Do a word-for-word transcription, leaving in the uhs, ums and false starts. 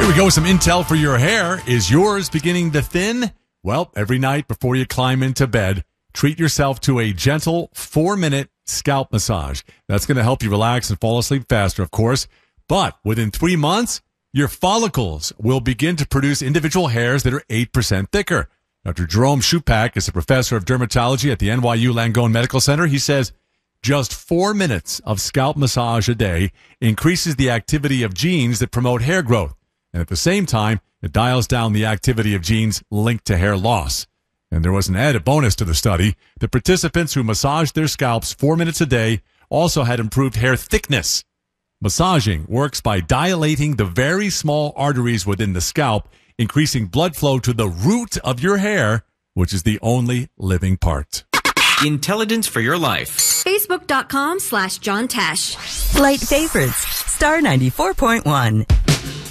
we go with some intel for your hair. Is yours beginning to thin? Well, every night before you climb into bed, treat yourself to a gentle four-minute scalp massage. That's going to help you relax and fall asleep faster, of course. But within three months, your follicles will begin to produce individual hairs that are eight percent thicker. Doctor Jerome Shupak is a professor of dermatology at the N Y U Langone Medical Center. He says just four minutes of scalp massage a day increases the activity of genes that promote hair growth. And at the same time, it dials down the activity of genes linked to hair loss. And there was an added bonus to the study. The participants who massaged their scalps four minutes a day also had improved hair thickness. Massaging works by dilating the very small arteries within the scalp, increasing blood flow to the root of your hair, which is the only living part. Intelligence for your life. Facebook.com slash John Tesh. Light favorites. Star ninety-four point one.